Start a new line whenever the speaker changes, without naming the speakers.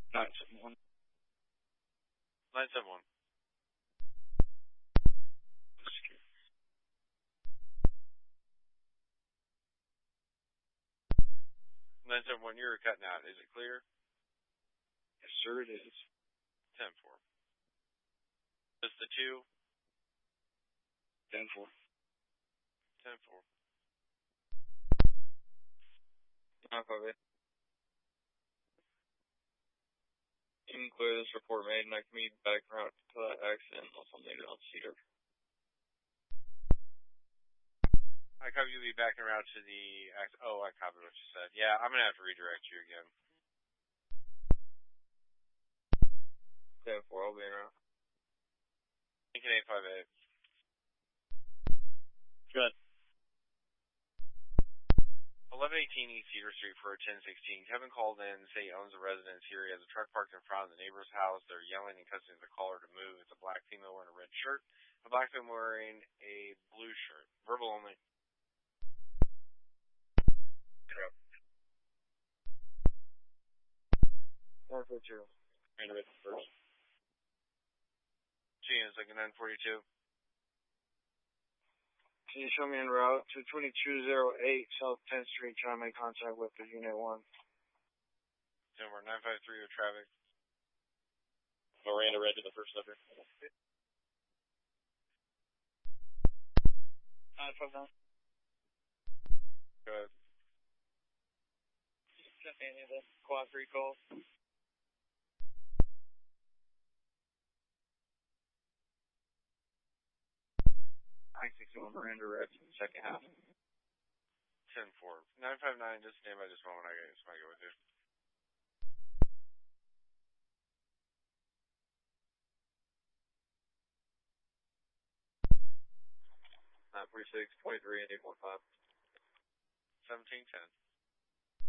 971.
971. 971, you're cutting out. Is it clear?
Yes, sir, it is.
10-4. Just the 2?
10-4.
10-4.
958. You can clear this report made, and I can be back around to that accident unless I'm needed on Cedar.
I copy you'll be backing around to the... Oh, I copied what you said. Yeah, I'm going to have to redirect you again.
10-4, I'll be around.
Lincoln 858.
Good.
1118 East Cedar Street for 1016. Kevin called in and said he owns a residence here. He has a truck parked in front of the neighbor's house. They're yelling and cussing the caller to move. It's a black female wearing a red shirt. A black female wearing a blue shirt. Verbal only.
Correct.
942.
And with first.
Units like a 942.
Can you show me en route to 2208 South 10th Street, trying to make contact with the Unit 1?
Number 953 with traffic.
Miranda Red to the first number. 959.
Go ahead.
Sent me any of the quad 3 calls.
I-61 Miranda Red, second half.
10-4. 959, just stand by just a moment. I just want to go with you.
Nine 46, 23, and 815.
1710.